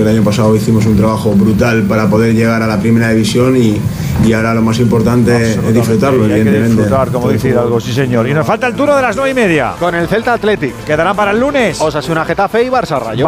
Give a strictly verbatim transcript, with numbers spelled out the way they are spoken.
que el año pasado hicimos un trabajo brutal para poder llegar a la primera división y, y ahora lo más importante es disfrutarlo, y hay evidentemente. que disfrutar, como dice Hidalgo, sí señor. Y nos falta el turno de las nueve y media. Con el Celta Athletic. ¿Quedarán para el lunes? Osasuna Getafe y Barça Rayo.